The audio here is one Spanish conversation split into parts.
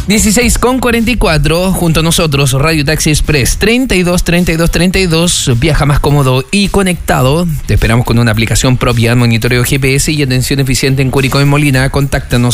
16:44, junto a nosotros, Radio Taxi Express 32. Viaja más cómodo y conectado. Te esperamos con una aplicación propia, monitoreo GPS y atención eficiente en Curicó y Molina. Contáctanos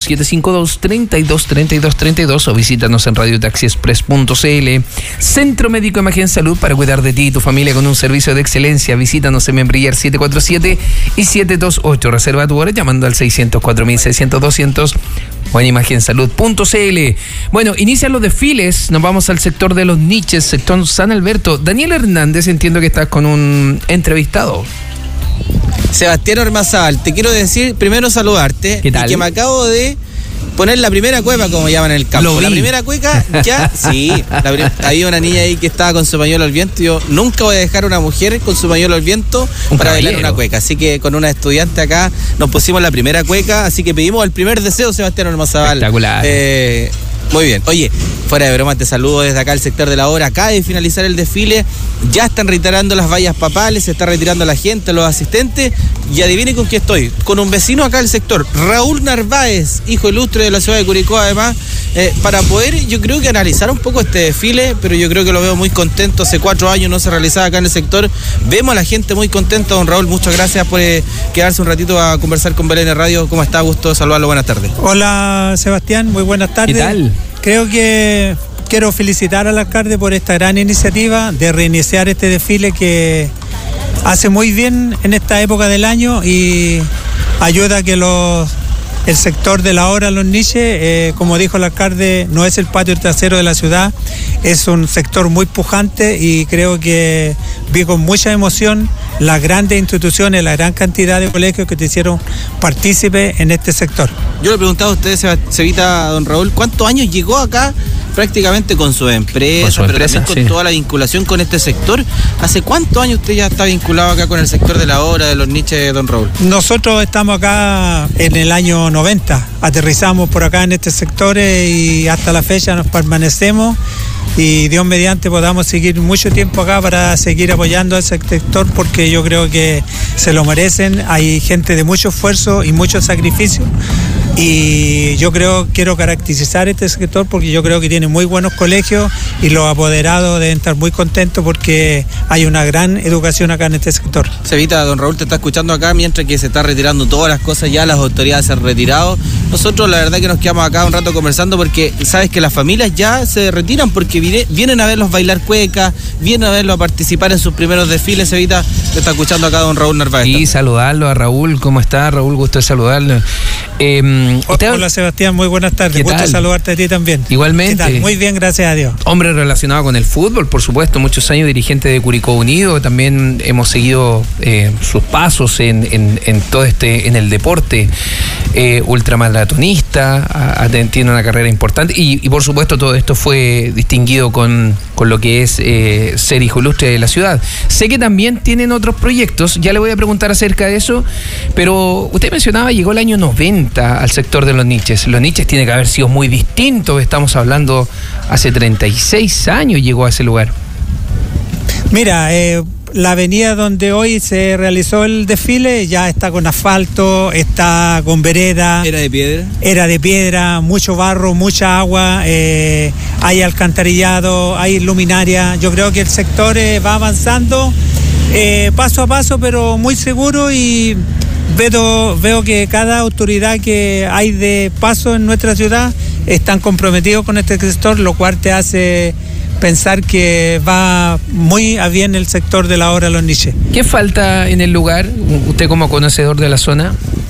752-32 o visítanos en radiotaxiexpress.cl. Centro Médico Imagen Salud, para cuidar de ti y tu familia con un servicio de excelencia. Visítanos en Membrillar 747 y 728. Reserva tu hora llamando al 604.600-200 o en imagensalud.cl. Bueno, inician los desfiles. Nos vamos al sector de los niches, sector San Alberto. Daniel Hernández, entiendo que estás con un entrevistado. Sebastián Ormazábal, te quiero decir, primero saludarte. ¿Qué tal? Y que me acabo de poner la primera cueca, como llaman en el campo. La primera cueca, ya, sí. Había una niña ahí que estaba con su pañuelo al viento. Yo nunca voy a dejar a una mujer con su pañuelo al viento para bailar una cueca. Así que con una estudiante acá nos pusimos la primera cueca. Así que pedimos el primer deseo, Sebastián Ormazábal. Espectacular. Muy bien. Oye, fuera de broma, te saludo desde acá, el sector de la obra. Acaba de finalizar el desfile. Ya están retirando las vallas papales, se está retirando la gente, los asistentes. Y adivinen con quién estoy. Con un vecino acá del sector, Raúl Narváez, hijo ilustre de la ciudad de Curicó, además, para poder, yo creo que analizar un poco este desfile, pero yo creo que lo veo muy contento. Hace 4 años no se realizaba acá en el sector. Vemos a la gente muy contenta. Don Raúl, muchas gracias por quedarse un ratito a conversar con Belén Radio. ¿Cómo está? Gusto saludarlo. Buenas tardes. Hola, Sebastián. Muy buenas tardes. ¿Qué tal? Creo que quiero felicitar al alcalde por esta gran iniciativa de reiniciar este desfile que hace muy bien en esta época del año y ayuda a que el sector de la obra, los niches, como dijo el alcalde, no es el patio trasero de la ciudad, es un sector muy pujante y creo que vi con mucha emoción las grandes instituciones, la gran cantidad de colegios que te hicieron partícipe en este sector. Yo le preguntaba a usted, Sevita, a don Raúl, ¿cuántos años llegó acá prácticamente con su empresa, pero también con toda la vinculación con este sector? ¿Hace cuántos años usted ya está vinculado acá con el sector de la obra, de los niches, don Raúl? Nosotros estamos acá en el año 90, aterrizamos por acá en este sector y hasta la fecha nos permanecemos y Dios mediante podamos seguir mucho tiempo acá para seguir apoyando a ese sector porque yo creo que se lo merecen. Hay gente de mucho esfuerzo y mucho sacrificio y yo quiero caracterizar este sector porque yo creo que tiene muy buenos colegios y los apoderados deben estar muy contentos porque hay una gran educación acá en este sector. Sevita, don Raúl te está escuchando acá mientras que se está retirando todas las cosas, ya las autoridades se han retirado. Nosotros la verdad que nos quedamos acá un rato conversando porque sabes que las familias ya se retiran porque vienen a verlos bailar cueca, vienen a verlos a participar en sus primeros desfiles. Sevita, te está escuchando acá don Raúl Narváez. Y saludarlo a Raúl. ¿Cómo está, Raúl? Gusto de saludarlo. Hola, Sebastián, muy buenas tardes. Gusto de saludarte a ti también. Igualmente. ¿Qué tal? Muy bien, gracias a Dios. Hombre relacionado con el fútbol, por supuesto, muchos años dirigente de Curicó Unido. También hemos seguido sus pasos en todo en el deporte. Ultramaratonista, tiene una carrera importante y por supuesto todo esto fue distinguido con lo que es ser hijo ilustre de la ciudad. Sé que también tienen otros proyectos, ya le voy a preguntar acerca de eso, pero usted mencionaba, llegó el año 90 al sector de los niches. Los niches tiene que haber sido muy distintos, estamos hablando hace 36 años llegó a ese lugar. Mira, la avenida donde hoy se realizó el desfile ya está con asfalto, está con vereda. ¿Era de piedra? Era de piedra, mucho barro, mucha agua, hay alcantarillado, hay luminaria. Yo creo que el sector va avanzando paso a paso, pero muy seguro y veo que cada autoridad que hay de paso en nuestra ciudad están comprometidos con este sector, lo cual te hace pensar que va muy a bien el sector de la obra de los niches. ¿Qué falta en el lugar, usted como conocedor de la zona?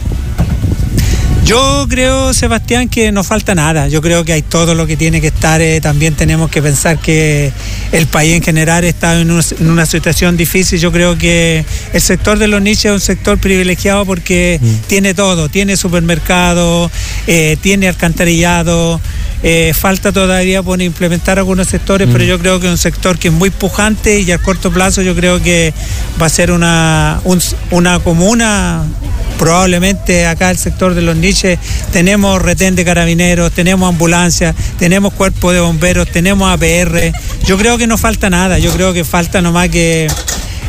Yo creo, Sebastián, que no falta nada. Yo creo que hay todo lo que tiene que estar. También tenemos que pensar que el país en general está en una situación difícil. Yo creo que el sector de los niches es un sector privilegiado porque tiene todo. Tiene supermercado, tiene alcantarillado. Falta todavía por implementar algunos sectores, pero yo creo que es un sector que es muy pujante y a corto plazo yo creo que va a ser una comuna. Probablemente acá el sector de los niches tenemos retén de carabineros, tenemos ambulancias, tenemos cuerpo de bomberos, tenemos APR. Yo creo que no falta nada, yo creo que falta nomás que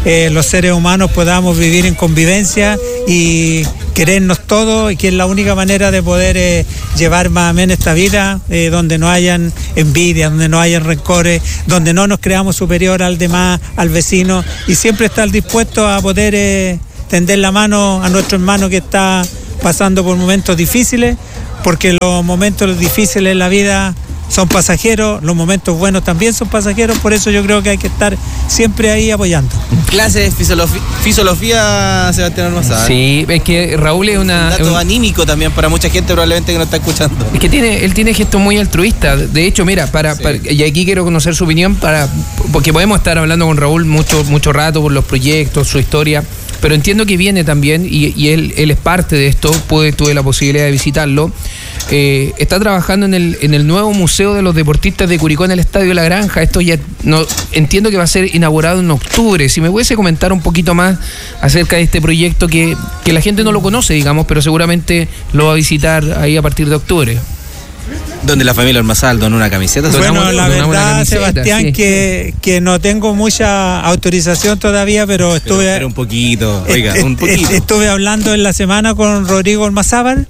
los seres humanos podamos vivir en convivencia y querernos todos, y que es la única manera de poder llevar más amena esta vida, donde no hayan envidia, donde no hayan rencores, donde no nos creamos superior al demás, al vecino, y siempre estar dispuestos a poder tender la mano a nuestro hermano que está pasando por momentos difíciles, porque los momentos difíciles en la vida son pasajeros, los momentos buenos también son pasajeros, por eso yo creo que hay que estar siempre ahí apoyando. Clase de fisiología, Sebastián Ormazábal. Sí, es que Raúl es un dato anímico también para mucha gente probablemente que no está escuchando. Es que él tiene gestos muy altruistas. De hecho, mira, y aquí quiero conocer su opinión, porque podemos estar hablando con Raúl mucho rato por los proyectos, su historia, pero entiendo que viene también, y él es parte de esto, tuve la posibilidad de visitarlo. Está trabajando en el nuevo Museo de los Deportistas de Curicó en el Estadio La Granja. Esto ya entiendo que va a ser inaugurado en octubre. Si me pudiese comentar un poquito más acerca de este proyecto que la gente no lo conoce, digamos, pero seguramente lo va a visitar ahí a partir de octubre. Donde la familia Ormazábal donó una camiseta. Bueno, la verdad, Sebastián, sí, que no tengo mucha autorización todavía, pero estuve... Pero un poquito, un poquito. Estuve hablando en la semana con Rodrigo Ormazábal,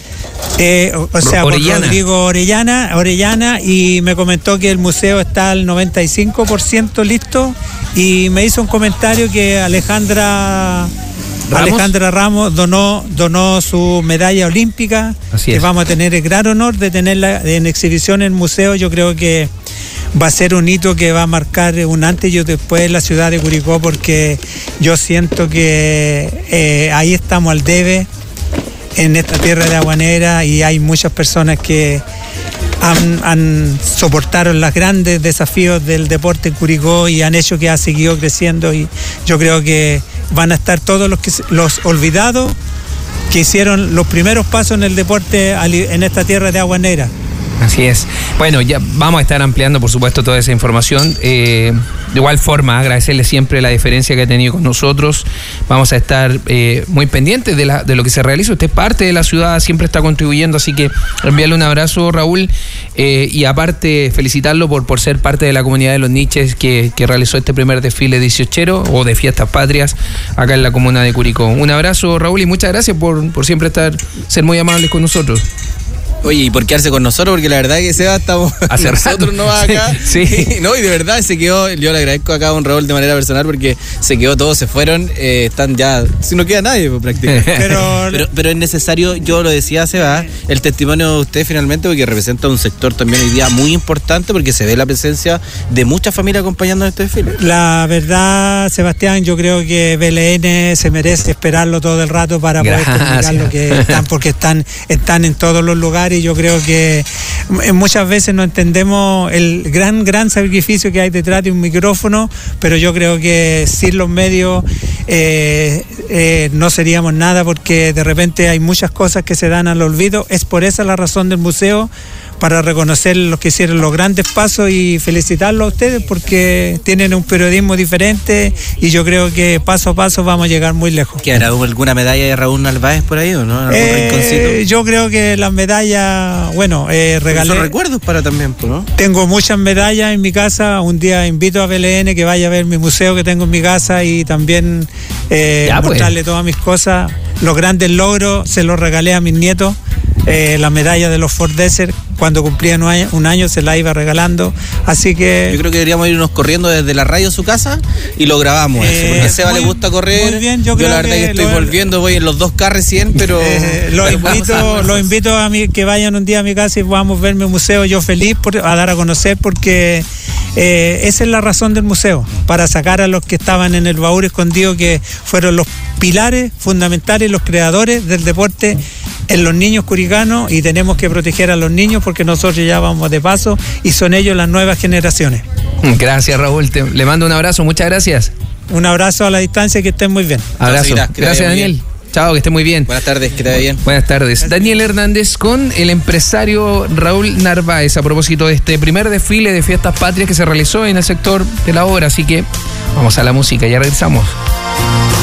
con Rodrigo Orellana, y me comentó que el museo está al 95% listo, y me hizo un comentario que Alejandra Ramos donó su medalla olímpica. Así es. Que vamos a tener el gran honor de tenerla en exhibición en el museo. Yo creo que va a ser un hito que va a marcar un antes y un después en la ciudad de Curicó, porque yo siento que ahí estamos al debe en esta tierra de Agua Negra, y hay muchas personas que han soportaron los grandes desafíos del deporte en Curicó y han hecho que ha seguido creciendo, y yo creo que van a estar todos los olvidados que hicieron los primeros pasos en el deporte en esta tierra de Agua Negra. Así es. Bueno, ya vamos a estar ampliando, por supuesto, toda esa información. De igual forma, agradecerle siempre la deferencia que ha tenido con nosotros. Vamos a estar muy pendientes de lo que se realiza. Usted es parte de la ciudad, siempre está contribuyendo, así que enviarle un abrazo, Raúl, y aparte felicitarlo por ser parte de la comunidad de Los Niches que realizó este primer desfile 18ero o de Fiestas Patrias acá en la comuna de Curicó. Un abrazo, Raúl, y muchas gracias por siempre ser muy amables con nosotros. Oye, ¿y por quedarse con nosotros? Porque la verdad que Seba estamos hace nosotros no va acá. Sí. No, y de verdad se quedó. Yo le agradezco acá a don Raúl de manera personal porque se quedó, todos se fueron. Están ya, si no queda nadie, pues, prácticamente. Pero es necesario, yo lo decía Seba, el testimonio de usted finalmente, porque representa un sector también hoy día muy importante, porque se ve la presencia de muchas familias acompañando este desfile. La verdad, Sebastián, yo creo que BLN se merece esperarlo todo el rato para poder comunicar lo que están, porque están en todos los lugares. Y yo creo que muchas veces no entendemos el gran sacrificio que hay detrás de un micrófono, pero yo creo que sin los medios no seríamos nada, porque de repente hay muchas cosas que se dan al olvido. Es por esa la razón del museo, para reconocer los que hicieron los grandes pasos y felicitarlos a ustedes, porque tienen un periodismo diferente, y yo creo que paso a paso vamos a llegar muy lejos. ¿Habrá alguna medalla de Raúl Narváez por ahí o no? ¿Algún rinconcito? Yo creo que las medallas, regalé. Son recuerdos para también, ¿no? Tengo muchas medallas en mi casa. Un día invito a BLN que vaya a ver mi museo que tengo en mi casa, y también mostrarle todas mis cosas. Los grandes logros se los regalé a mis nietos. La medalla de los Ford Desert, cuando cumplían un año se la iba regalando, así que... Yo creo que deberíamos irnos corriendo desde la radio a su casa y lo grabamos eso, porque a Seba le gusta correr. Muy bien, yo la verdad que estoy volviendo, voy en los 2 K recién, pero... Los invito a mí que vayan un día a mi casa y podamos ver mi museo. Yo feliz a dar a conocer, porque esa es la razón del museo, para sacar a los que estaban en el baúl escondido, que fueron los pilares fundamentales, los creadores del deporte en los niños curicanos, y tenemos que proteger a los niños porque nosotros ya vamos de paso y son ellos las nuevas generaciones. Gracias, Raúl, le mando un abrazo, muchas gracias. Un abrazo a la distancia, que estén muy bien. Abrazo. Gracias, Daniel. Bien. Chao, que esté muy bien. Buenas tardes, que te vaya bien. Buenas tardes. Daniel Hernández con el empresario Raúl Narváez a propósito de este primer desfile de Fiestas Patrias que se realizó en el sector de la obra. Así que vamos a la música, ya regresamos.